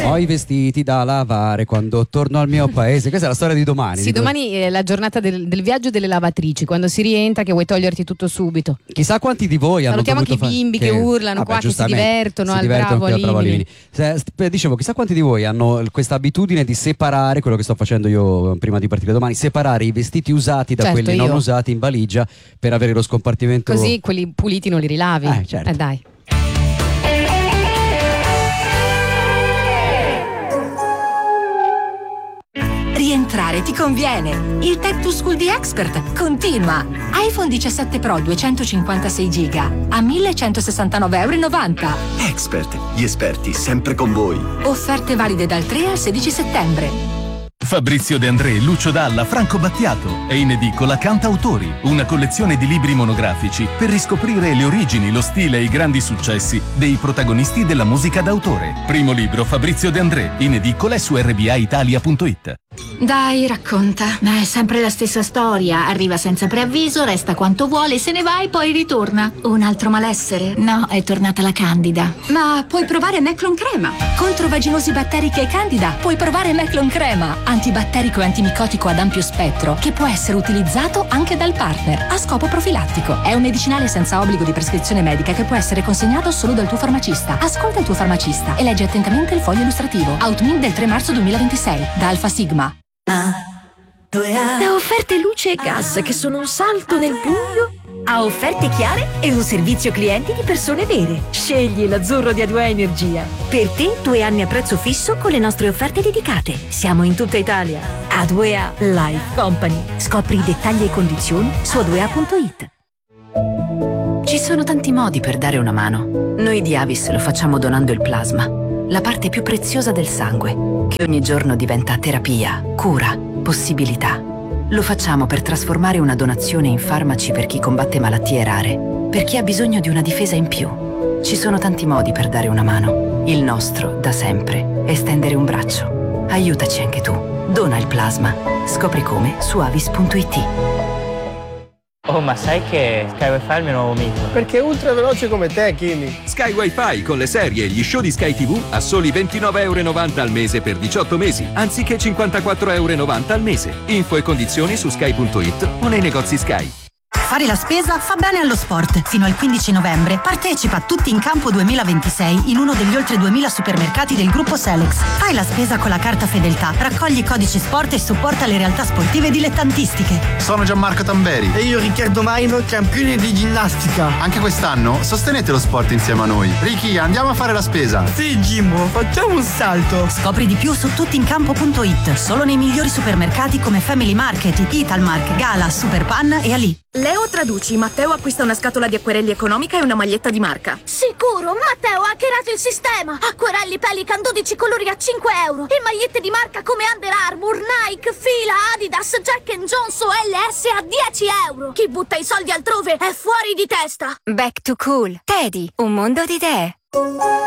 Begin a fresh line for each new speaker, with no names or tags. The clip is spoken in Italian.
Ho i vestiti da lavare quando torno al mio paese. Questa è la storia di domani.
Sì, domani è la giornata del viaggio delle lavatrici, quando si rientra che vuoi toglierti tutto subito.
Chissà quanti di voi hanno
salutiamo anche i bimbi che urlano qua, che si divertono al Bravo Rimini.
Dicevo, chissà quanti di voi hanno questa abitudine di separare, quello che sto facendo io prima di partire domani, separare i vestiti usati da quelli non usati in valigia per avere lo scompartimento.
Così quelli puliti non li rilavi.
Certo.
Dai.
Rientrare ti conviene. Il Tech to School di Expert continua. iPhone 17 Pro 256 GB a €1.169,90.
Expert, gli esperti sempre con voi.
Offerte valide dal 3 al 16 settembre.
Fabrizio De André, Lucio Dalla, Franco Battiato e in edicola Cantautori, una collezione di libri monografici per riscoprire le origini, lo stile e i grandi successi dei protagonisti della musica d'autore. Primo libro Fabrizio De André, in edicola e su rbaitalia.it.
Dai, racconta. Ma è sempre la stessa storia. Arriva senza preavviso, resta quanto vuole, se ne va e poi ritorna. Un altro malessere? No, è tornata la Candida.
Ma puoi provare Meclon Crema. Contro vaginosi batteriche e Candida puoi provare Meclon Crema. Antibatterico e antimicotico ad ampio spettro che può essere utilizzato anche dal partner a scopo profilattico. È un medicinale senza obbligo di prescrizione medica che può essere consegnato solo dal tuo farmacista. Ascolta il tuo farmacista e leggi attentamente il foglio illustrativo. Outmin del 3 marzo 2026 da Alfa Sigma.
Da offerte luce e gas che sono un salto nel buio a offerte chiare e un servizio clienti di persone vere. Scegli l'azzurro di A2A Energia. Per te 2 anni a prezzo fisso con le nostre offerte dedicate. Siamo in tutta Italia. A2A Life Company. Scopri i dettagli e condizioni su a2a.it.
Ci sono tanti modi per dare una mano. Noi di Avis lo facciamo donando il plasma, la parte più preziosa del sangue, che ogni giorno diventa terapia, cura, possibilità. Lo facciamo per trasformare una donazione in farmaci per chi combatte malattie rare, per chi ha bisogno di una difesa in più. Ci sono tanti modi per dare una mano. Il nostro, da sempre, è stendere un braccio. Aiutaci anche tu. Dona il plasma. Scopri come su avis.it.
Oh, ma sai che Sky Wi-Fi è il mio nuovo mito?
Perché è ultra veloce come te, Kimi.
Sky Wi-Fi con le serie e gli show di Sky TV a soli €29,90 al mese per 18 mesi, anziché €54,90 al mese. Info e condizioni su sky.it o nei negozi Sky.
Fare la spesa fa bene allo sport. Fino al 15 novembre partecipa a Tutti in Campo 2026 in uno degli oltre 2000 supermercati del gruppo Selex. Fai la spesa con la carta Fedeltà, raccogli codici sport e supporta le realtà sportive dilettantistiche.
Sono Gianmarco Tamberi.
E io Riccardo Maino, campione di ginnastica.
Anche quest'anno sostenete lo sport insieme a noi. Ricky, andiamo a fare la spesa.
Sì, Jimbo, facciamo un salto.
Scopri di più su tuttincampo.it. Solo nei migliori supermercati come Family Market, Italmark, Gala, Superpan e Ali.
Leo traduci, Matteo acquista una scatola di acquerelli economica e una maglietta di marca.
Sicuro, Matteo ha hackerato il sistema. Acquerelli Pelican 12 colori a €5 e magliette di marca come Under Armour, Nike, Fila, Adidas, Jack Jones o LS a €10. Chi butta i soldi altrove è fuori di testa.
Back to Cool. Teddy, un mondo di idee.